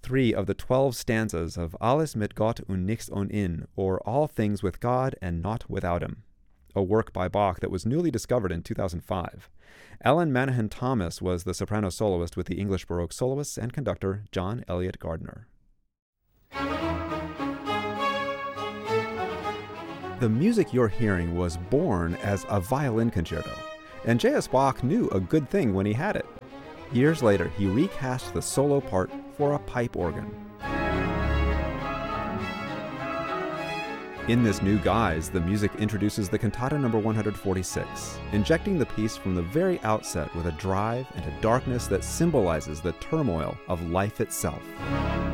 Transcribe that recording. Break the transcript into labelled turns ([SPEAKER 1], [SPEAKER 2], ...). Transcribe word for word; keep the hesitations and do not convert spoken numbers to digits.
[SPEAKER 1] three of the twelve stanzas of Alles mit Gott und nichts ohne ihn, or All Things with God and Not Without Him, a work by Bach that was newly discovered in two thousand five. Ellen Manahan Thomas was the soprano soloist with the English Baroque soloists and conductor John Eliot Gardner. The music you're hearing was born as a violin concerto, and J S. Bach knew a good thing when he had it. Years later, he recast the solo part for a pipe organ. In this new guise, the music introduces the cantata number one hundred forty-six, injecting the piece from the very outset with a drive and a darkness that symbolizes the turmoil of life itself.